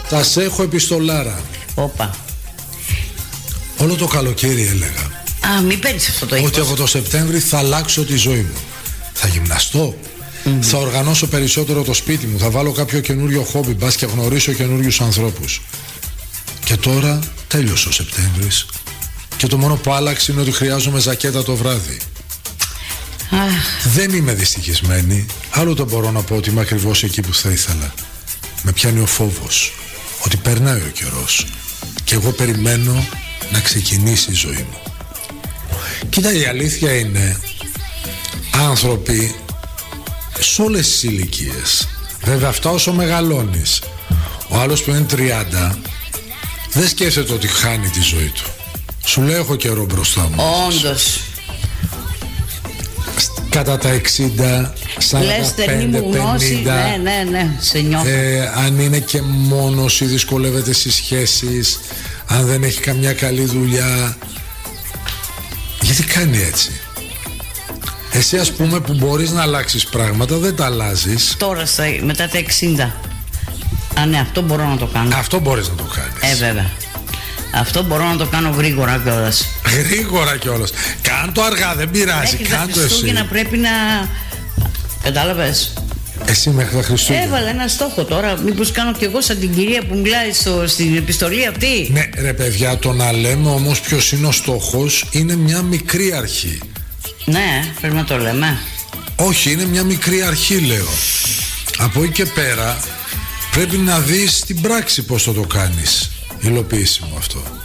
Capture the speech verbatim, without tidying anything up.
Τα σε έχω επιστολάρα. Όπα. Όλο το καλοκαίρι έλεγα. Α, μην παίρνεις αυτό το ύφος. Ότι από το Σεπτέμβρη θα αλλάξω τη ζωή μου. Θα γυμναστώ. Mm-hmm. Θα οργανώσω περισσότερο το σπίτι μου. Θα βάλω κάποιο καινούριο χόμπι. Μπας και γνωρίσω καινούριους ανθρώπους. Και τώρα τέλειωσε ο Σεπτέμβρης. Και το μόνο που άλλαξε είναι ότι χρειάζομαι ζακέτα το βράδυ. Αχ. Δεν είμαι δυστυχισμένη. Άλλο το μπορώ να πω ότι είμαι ακριβώς εκεί που θα ήθελα. Με πιάνει ο φόβος ότι περνάει ο καιρός και εγώ περιμένω να ξεκινήσει η ζωή μου. Κοίτα, η αλήθεια είναι άνθρωποι σε όλες τις ηλικίες. Βέβαια αυτά όσο μεγαλώνεις. Ο άλλος που είναι τριάντα δεν σκέφτεται ότι χάνει τη ζωή του. Σου λέω έχω καιρό μπροστά μου. Όντως. Κατά τα εξήντα, σαράντα πέντε, πενήντα. Ναι, ναι, ναι, σε νιώθω. ε, Αν είναι και μόνος ή δυσκολεύεται στις σχέσεις, αν δεν έχει καμιά καλή δουλειά. Γιατί κάνει έτσι? Εσύ ας πούμε που μπορείς να αλλάξεις πράγματα, δεν τα αλλάζεις. Τώρα στα, μετά τα εξήντα. Α, ναι, αυτό μπορώ να το κάνω. Αυτό μπορείς να το κάνεις. Ε, βέβαια. Αυτό μπορώ να το κάνω γρήγορα κιόλας. Γρήγορα κιόλας. Κάν το αργά, δεν πειράζει. Κάν το εσύ. Και να πρέπει να... Κατάλαβες. Εσύ μέχρι τα Χριστούγεννα. Έβαλα ένα στόχο τώρα. Μήπως κάνω κι εγώ σαν την κυρία που μιλάει στο, στην επιστολή αυτή. Ναι ρε παιδιά, το να λέμε όμως ποιος είναι ο στόχος είναι μια μικρή αρχή. Ναι, πρέπει να το λέμε. Όχι, είναι μια μικρή αρχή λέω. Από εκεί και πέρα πρέπει να δεις στην πράξη πώς θα το κάνεις υλοποιήσιμο αυτό.